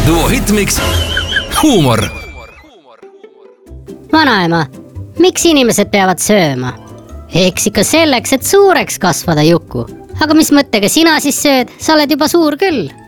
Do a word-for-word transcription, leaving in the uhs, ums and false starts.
Duo Hitmix huumor. Vanaema, miks inimesed peavad sööma? Eks ikka selleks, et suureks kasvada, Juku. Aga mis mõttega sina siis sööd? Sa oled juba suur küll.